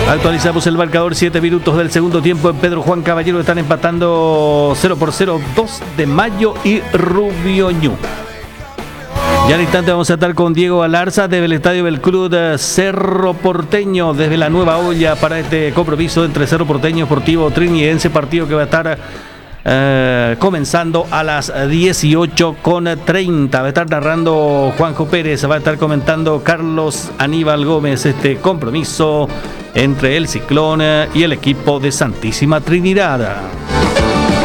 Actualizamos el marcador, 7 minutos del segundo tiempo en Pedro Juan Caballero. Están empatando 0-0, 2 de Mayo y Rubio Ñu. Ya al instante vamos a estar con Diego Alarza desde el Estadio del Club Cerro Porteño, desde la Nueva Olla, para este compromiso entre Cerro Porteño Sportivo Trinidense, partido que va a estar comenzando a las 18:30. Va a estar narrando Juanjo Pérez, va a estar comentando Carlos Aníbal Gómez este compromiso entre el Ciclón y el equipo de Santísima Trinidad.